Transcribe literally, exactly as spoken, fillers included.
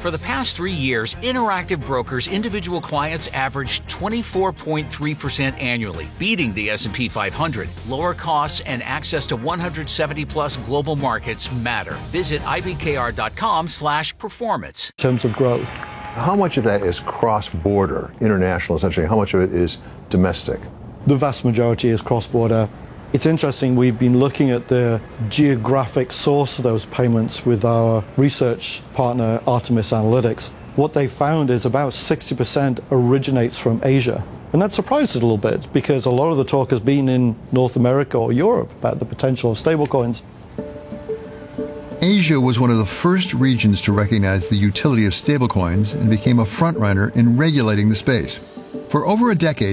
For the past three years, Interactive Brokers individual clients averaged twenty-four point three percent annually, beating the S and P five hundred. Lower costs and access to one hundred seventy plus global markets matter. Visit I B K R dot com slash performance. In terms of growth. How much of that is cross-border, international essentially? How much of it is domestic? The vast majority is cross-border. It's interesting, we've been looking at the geographic source of those payments with our research partner, Artemis Analytics. What they found is about sixty percent originates from Asia. And that surprised us a little bit because a lot of the talk has been in North America or Europe about the potential of stablecoins. Asia was one of the first regions to recognize the utility of stablecoins and became a frontrunner in regulating the space. For over a decade,